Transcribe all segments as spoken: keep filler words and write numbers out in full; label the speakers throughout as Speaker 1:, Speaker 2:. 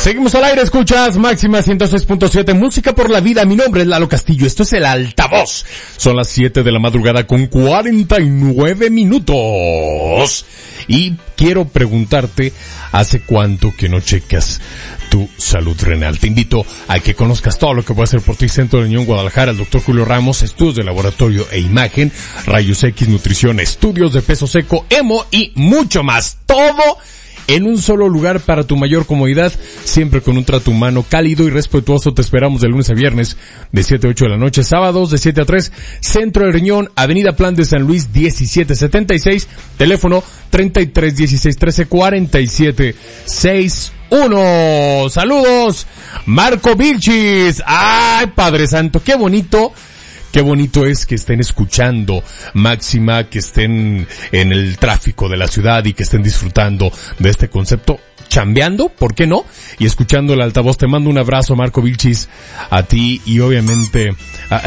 Speaker 1: Seguimos al aire, escuchas Máxima ciento seis punto siete, música por la vida. Mi nombre es Lalo Castillo, esto es El Altavoz. Son las siete de la madrugada con cuarenta y nueve minutos. Y quiero preguntarte, ¿hace cuánto que no checas tu salud renal? Te invito a que conozcas todo lo que puede hacer por ti Centro de Unión Guadalajara, el doctor Julio Ramos, estudios de laboratorio e imagen, rayos X, nutrición, estudios de peso seco, hemo y mucho más. Todo en un solo lugar para tu mayor comodidad, siempre con un trato humano, cálido y respetuoso. Te esperamos de lunes a viernes, de siete a ocho de la noche, sábados de siete a tres, Centro de Riñón, Avenida Plan de San Luis, diecisiete setenta y seis, teléfono treinta y tres dieciséis trece cuarenta y siete sesenta y uno. Saludos, Marco Vilchis. Ay, Padre Santo, qué bonito. Qué bonito es que estén escuchando Máxima, que estén en el tráfico de la ciudad y que estén disfrutando de este concepto, chambeando, ¿por qué no? Y escuchando El Altavoz. Te mando un abrazo, Marco Vilchis, a ti y obviamente a...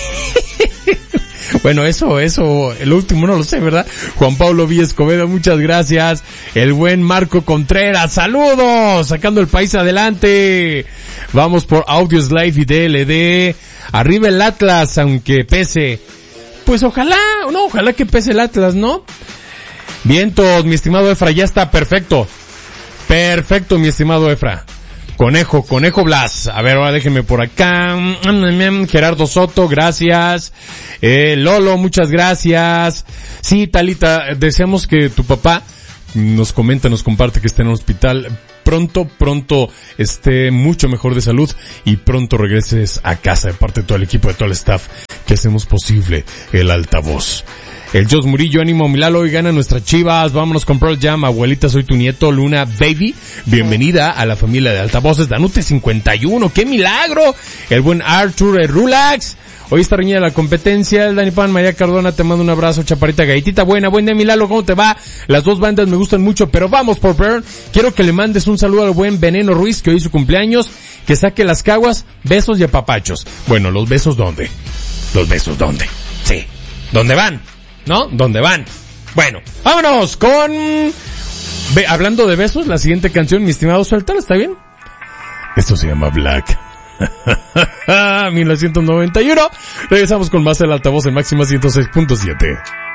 Speaker 1: Bueno, eso, eso, el último no lo sé, ¿verdad? Juan Pablo Villa Escobedo, muchas gracias. El buen Marco Contreras, saludos, sacando el país adelante. Vamos por Audios Live y D L D. Arriba el Atlas, aunque pese. Pues ojalá, no, ojalá que pese el Atlas, ¿no? Vientos, mi estimado Efra, ya está perfecto. Perfecto, mi estimado Efra. Conejo, Conejo Blas. A ver, ahora déjenme por acá. Gerardo Soto, gracias. Eh, Lolo, muchas gracias. Sí, Talita, deseamos que tu papá nos comenta, nos comparte que esté en el hospital. Pronto, pronto esté mucho mejor de salud y pronto regreses a casa de parte de todo el equipo, de todo el staff que hacemos posible El Altavoz. El Jos Murillo, ánimo Milalo, hoy gana nuestras Chivas, vámonos con Pearl Jam, abuelita soy tu nieto, Luna Baby, bienvenida a la familia de Altavoces, Danute cincuenta y uno, ¡qué milagro! El buen Arthur Rulax, hoy está reñida la competencia, el Dani Pan, María Cardona, te mando un abrazo, chaparita gaitita buena, buen día Milalo, ¿cómo te va? Las dos bandas me gustan mucho, pero vamos por Pearl, quiero que le mandes un saludo al buen Veneno Ruiz, que hoy es su cumpleaños, que saque las caguas, besos y apapachos. Bueno, ¿los besos dónde? ¿Los besos dónde? Sí, ¿dónde van? ¿No? ¿Dónde van? Bueno, vámonos con... Ve, hablando de besos, la siguiente canción, mi estimado, suéltala, ¿está bien? Esto se llama Black. mil novecientos noventa y uno. Regresamos con más El Altavoz en Máxima ciento seis punto siete.